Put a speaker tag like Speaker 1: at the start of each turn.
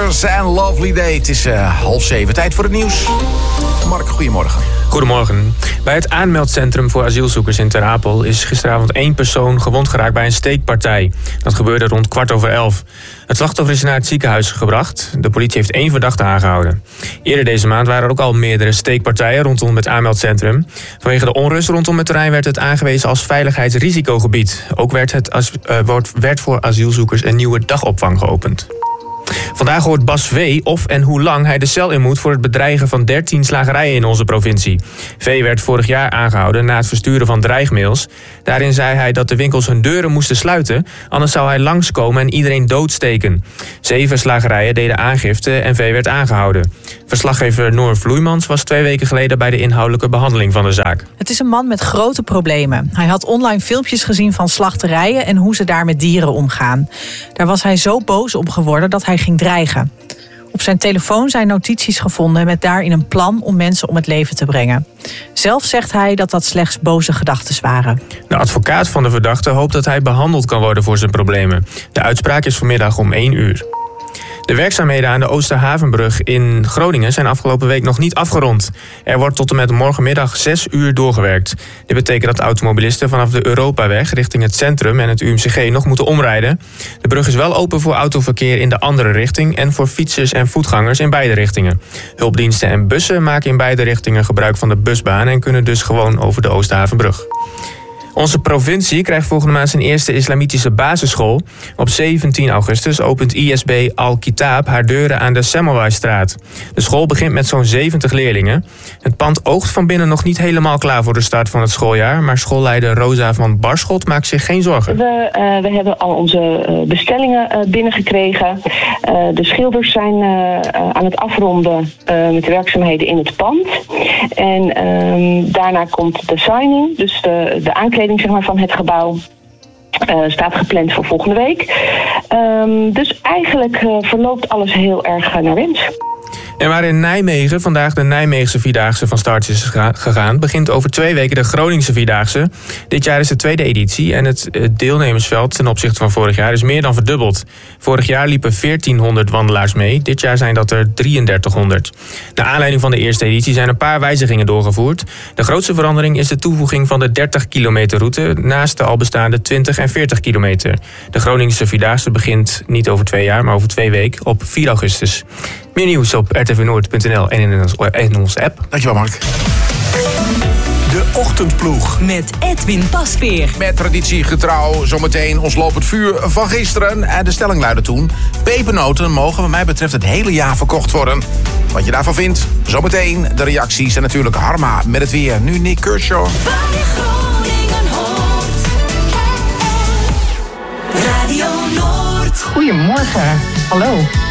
Speaker 1: Sisters en Lovely Day. Het is 6:30. Tijd voor het nieuws. Mark, goedemorgen.
Speaker 2: Goedemorgen. Bij het aanmeldcentrum voor asielzoekers in Ter Apel is gisteravond 1 persoon gewond geraakt bij een steekpartij. Dat gebeurde rond 11:15. Het slachtoffer is naar het ziekenhuis gebracht. De politie heeft 1 verdachte aangehouden. Eerder deze maand waren er ook al meerdere steekpartijen rondom het aanmeldcentrum. Vanwege de onrust rondom het terrein werd het aangewezen als veiligheidsrisicogebied. Ook werd voor asielzoekers een nieuwe dagopvang geopend. Vandaag hoort Bas V. of en hoe lang hij de cel in moet voor het bedreigen van 13 slagerijen in onze provincie. V. werd vorig jaar aangehouden na het versturen van dreigmails. Daarin zei hij dat de winkels hun deuren moesten sluiten, anders zou hij langskomen en iedereen doodsteken. 7 slagerijen deden aangifte en V. werd aangehouden. Verslaggever Noor Vloeimans was 2 weken geleden bij de inhoudelijke behandeling van de zaak.
Speaker 3: Het is een man met grote problemen. Hij had online filmpjes gezien van slachterijen en hoe ze daar met dieren omgaan. Daar was hij zo boos om geworden dat hij ging dreigen. Op zijn telefoon zijn notities gevonden met daarin een plan om mensen om het leven te brengen. Zelf zegt hij dat dat slechts boze gedachten waren.
Speaker 2: De advocaat van de verdachte hoopt dat hij behandeld kan worden voor zijn problemen. De uitspraak is vanmiddag om 1 uur. De werkzaamheden aan de Oosterhavenbrug in Groningen zijn afgelopen week nog niet afgerond. Er wordt tot en met morgenmiddag 6 uur doorgewerkt. Dit betekent dat automobilisten vanaf de Europaweg richting het centrum en het UMCG nog moeten omrijden. De brug is wel open voor autoverkeer in de andere richting en voor fietsers en voetgangers in beide richtingen. Hulpdiensten en bussen maken in beide richtingen gebruik van de busbaan en kunnen dus gewoon over de Oosterhavenbrug. Onze provincie krijgt volgende maand zijn eerste islamitische basisschool. Op 17 augustus opent ISB Al-Kitab haar deuren aan de Semmelweisstraat. De school begint met zo'n 70 leerlingen. Het pand oogt van binnen nog niet helemaal klaar voor de start van het schooljaar, maar schoolleider Rosa van Barschot maakt zich geen zorgen.
Speaker 4: We hebben al onze bestellingen binnengekregen. De schilders zijn aan het afronden met de werkzaamheden in het pand. En daarna komt de signing, dus de aankleding van het gebouw. Staat gepland voor volgende week. Dus eigenlijk verloopt alles heel erg naar wens.
Speaker 2: En waar in Nijmegen vandaag de Nijmeegse Vierdaagse van start is gegaan, begint over 2 weken de Groningse Vierdaagse. Dit jaar is de 2e editie en het deelnemersveld ten opzichte van vorig jaar is meer dan verdubbeld. Vorig jaar liepen 1400 wandelaars mee, dit jaar zijn dat er 3300. Naar aanleiding van de eerste editie zijn een paar wijzigingen doorgevoerd. De grootste verandering is de toevoeging van de 30 kilometer route naast de al bestaande 20 en 40 kilometer. De Groningse Vierdaagse begint niet over 2 jaar, maar over 2 weken op 4 augustus. Meer nieuws op rtvnoord.nl en in onze app.
Speaker 1: Dankjewel, Mark. De Ochtendploeg.
Speaker 5: Met Edwin Pasveer.
Speaker 1: Met traditiegetrouw zometeen ons lopend vuur van gisteren. En de stelling luidde toen: pepernoten mogen wat mij betreft het hele jaar verkocht worden. Wat je daarvan vindt, zometeen de reacties. En natuurlijk Harma met het weer. Nu Nick Kershaw.
Speaker 5: Radio Noord.
Speaker 6: Goedemorgen. Hallo.